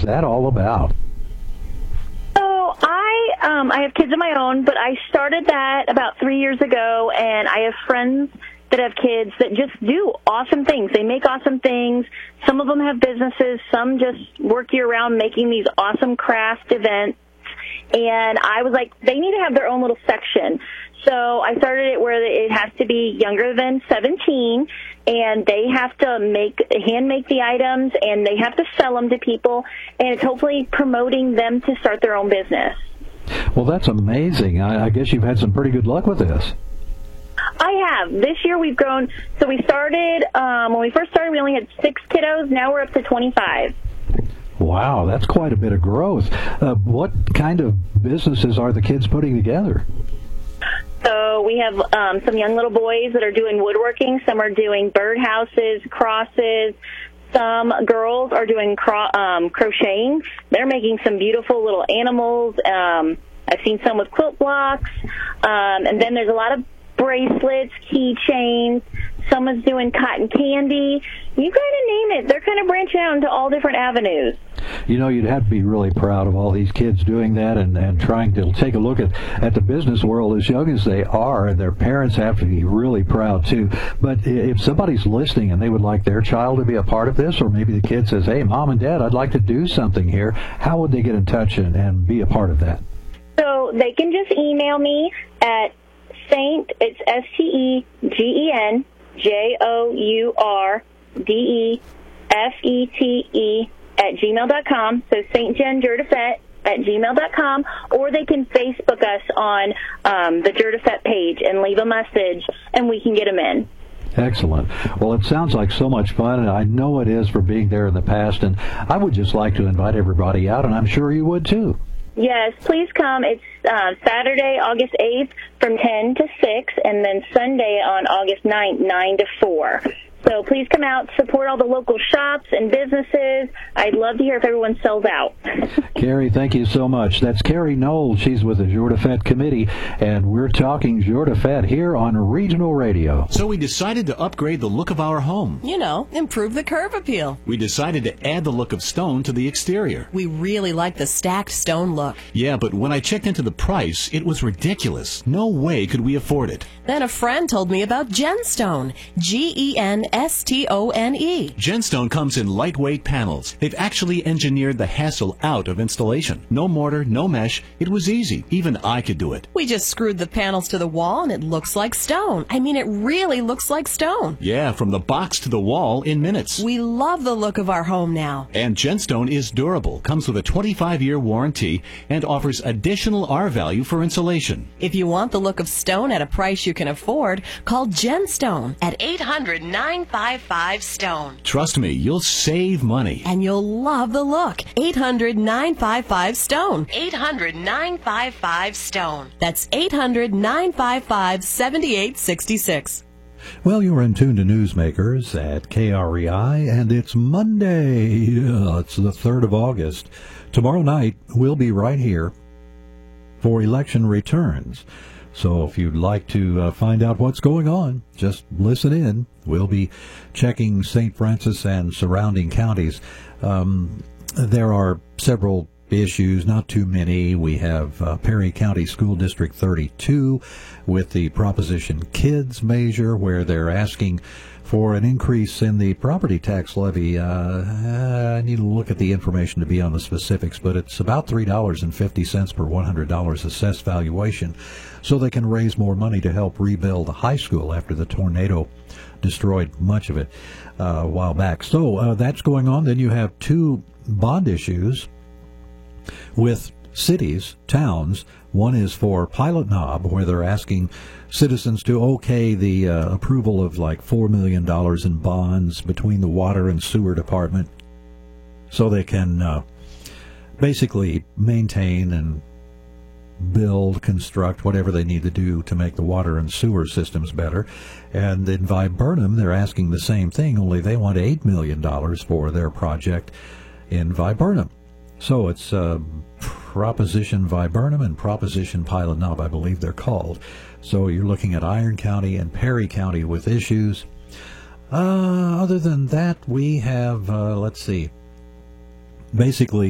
is that all about? So I have kids of my own, but I started that about 3 years ago, and I have friends that have kids that just do awesome things. They make awesome things. Some of them have businesses. Some just work year-round making these awesome craft events. And I was like, they need to have their own little section. So I started it where it has to be younger than 17, and they have to hand make the items, and they have to sell them to people, and it's hopefully promoting them to start their own business. Well, that's amazing. I guess you've had some pretty good luck with this. I have. This year we've grown. So we started, when we first started, we only had 6 kiddos. Now we're up to 25. Wow, that's quite a bit of growth. What kind of businesses are the kids putting together? So we have some young little boys that are doing woodworking. Some are doing birdhouses, crosses. Some girls are doing crocheting. They're making some beautiful little animals. I've seen some with quilt blocks. And then there's a lot of bracelets, keychains. Someone's doing cotton candy. You kind of name it. They're kind of branching out into all different avenues. You know, you'd have to be really proud of all these kids doing that and trying to take a look at the business world as young as they are, and their parents have to be really proud too. But if somebody's listening and they would like their child to be a part of this, or maybe the kid says, hey, Mom and Dad, I'd like to do something here, how would they get in touch and be a part of that? So they can just email me at Saint, it's STEGENJOURDEFETE @gmail.com. So SaintJenJurdefet@gmail.com, or they can Facebook us on the Jurdefet page and leave a message, and we can get them in. Excellent. Well, it sounds like so much fun, and I know it is for being there in the past, and I would just like to invite everybody out, and I'm sure you would too. Yes, please come. It's Saturday, August 8th from 10 to 6, and then Sunday on August 9th, 9 to 4. So please come out, support all the local shops and businesses. I'd love to hear if everyone sells out. Carrie, thank you so much. That's Carrie Knoll. She's with the Jurdefet Committee, and we're talking Jurdefet here on Regional Radio. So we decided to upgrade the look of our home. You know, improve the curb appeal. We decided to add the look of stone to the exterior. We really like the stacked stone look. Yeah, but when I checked into the price, it was ridiculous. No way could we afford it. Then a friend told me about Genstone. GENSTONE. Genstone comes in lightweight panels. They've actually engineered the hassle out of installation. No mortar, no mesh. It was easy. Even I could do it. We just screwed the panels to the wall and it looks like stone. I mean, it really looks like stone. Yeah, from the box to the wall in minutes. We love the look of our home now. And Genstone is durable, comes with a 25-year warranty, and offers additional R-value for insulation. If you want the look of stone at a price you can afford, call Genstone at 800-955-STONE. Trust me, you'll save money. And you'll love the look. 800-955-STONE. 800-955-STONE. That's 800-955-7866. Well, you're in tune to Newsmakers at KREI, and it's Monday. It's the 3rd of August. Tomorrow night, we'll be right here for election returns. So if you'd like to find out what's going on, just listen in. We'll be checking St. Francis and surrounding counties. There are several issues, not too many. We have Perry County School District 32 with the Proposition Kids measure, where they're asking for an increase in the property tax levy. I need to look at the information to be on the specifics, but it's about $3.50 per $100 assessed valuation, so they can raise more money to help rebuild the high school after the tornado destroyed much of it a while back. So that's going on. Then you have 2 bond issues with cities, towns. One is for Pilot Knob, where they're asking citizens to okay the approval of like $4 million in bonds between the water and sewer department, so they can basically maintain and build, construct, whatever they need to do to make the water and sewer systems better. And in Viburnum, they're asking the same thing, only they want $8 million for their project in Viburnum. So it's Proposition Viburnum and Proposition Pilot Knob, I believe they're called. So you're looking at Iron County and Perry County with issues. Other than that, we have, let's see, basically